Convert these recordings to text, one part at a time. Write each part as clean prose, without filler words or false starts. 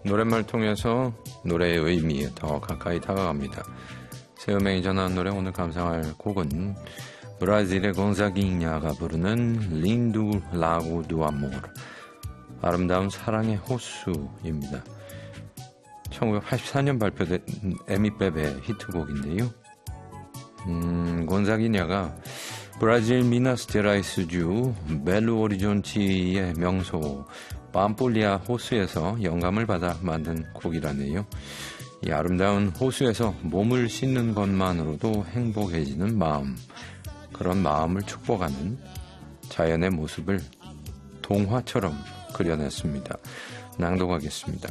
노랫말 통해서 노래의 의미에 더 가까이 다가갑니다. 새 음악이 전하는 노래 오늘 감상할 곡은 브라질의 곤자기냐가 부르는 린두 라고 두 아모르, 아름다운 사랑의 호수입니다. 1984년 발표된 에미페베 히트곡인데요. 곤자기냐가 브라질 미나스제라이스주 벨루오리존티의 명소 팜폴리아 호수에서 영감을 받아 만든 곡이라네요. 이 아름다운 호수에서 몸을 씻는 것만으로도 행복해지는 마음, 그런 마음을 축복하는 자연의 모습을 동화처럼 그려냈습니다. 낭독하겠습니다.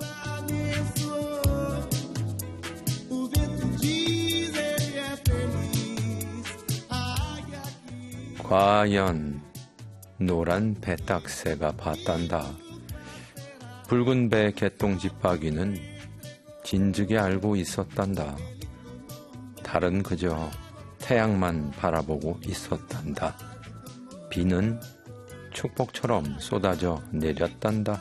과연 노란 배딱새가 봤단다. 붉은 배 개똥집박이는 진즉에 알고 있었단다. 달은 그저 태양만 바라보고 있었단다. 비는 축복처럼 쏟아져 내렸단다.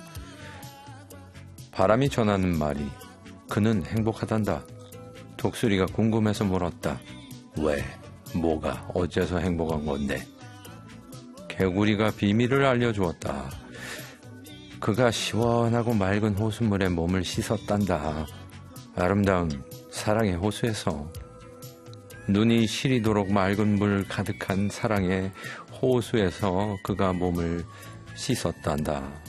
바람이 전하는 말이 그는 행복하단다. 독수리가 궁금해서 물었다. 왜? 뭐가? 어째서 행복한 건데? 개구리가 비밀을 알려주었다. 그가 시원하고 맑은 호수물에 몸을 씻었단다. 아름다운 사랑의 호수에서 눈이 시리도록 맑은 물 가득한 사랑의 호수에서 그가 몸을 씻었단다.